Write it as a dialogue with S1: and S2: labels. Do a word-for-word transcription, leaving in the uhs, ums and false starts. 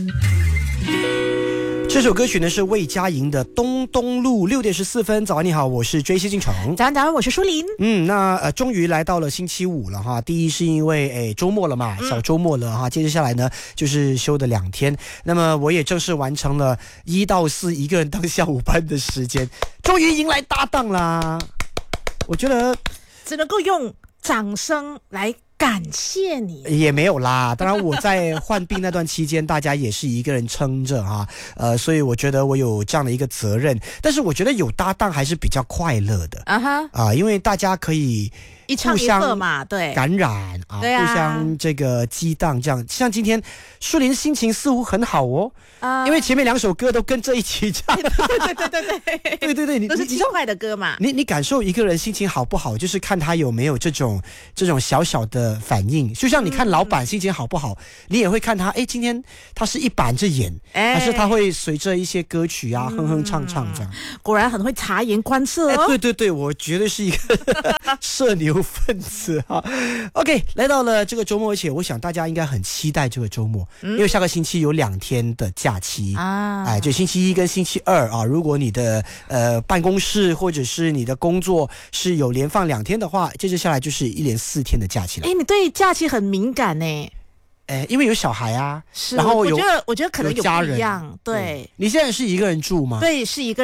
S1: 这首歌曲呢是魏佳莹的《东东路》，六点十四分。早安，你好，我是追西进城。
S2: 早安，早安，我是舒琳。
S1: 嗯，那呃，终于来到了星期五了哈。第一是因为诶周末了嘛，小周末了哈。接着下来呢就是休的两天。那么我也正式完成了一到四一个人当下午班的时间，终于迎来搭档啦。我觉得
S2: 只能够用掌声来感谢你。
S1: 也没有啦，当然我在患病那段期间大家也是一个人撑着哈，呃，所以我觉得我有这样的一个责任，但是我觉得有搭档还是比较快乐的啊哈啊，因为大家可以
S2: 一唱一和嘛，对，
S1: 感染啊，
S2: 对啊，
S1: 互相这个激荡，这样像今天树林心情似乎很好哦，啊，因为前面两首歌都跟着一起唱，
S2: 对对对对对
S1: 对对对，你
S2: 都是轻快的歌嘛。
S1: 你你感受一个人心情好不好，就是看他有没有这种这种小小的反应。就像你看老板心情好不好，嗯、你也会看他，哎，今天他是一板着眼，哎、还是他会随着一些歌曲啊、嗯、哼哼唱唱这样。
S2: 果然很会察言观色哦。
S1: 对对对，我绝对是一个社牛分子哈。OK， 来到了这个周末，而且我想大家应该很期待这个周末，嗯、因为下个星期有两天的假期啊，哎，就星期一跟星期二啊。如果你的呃办公室或者是你的工作是有连放两天的话，接着下来就是一连四天的假期了。
S2: 哎，你对假期很敏感呢。
S1: 哎，因为有小孩啊，
S2: 是，
S1: 然后有
S2: 我觉得我觉得可能有
S1: 家人
S2: 不一样，对。
S1: 你现在是一个人住吗？
S2: 对，是一个人。